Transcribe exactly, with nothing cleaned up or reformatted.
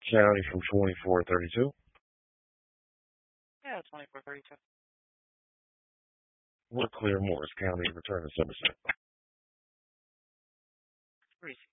County from twenty-four thirty-two. Yeah, twenty-four thirty-two. We're clear Morris County, return to Somerset. Receive.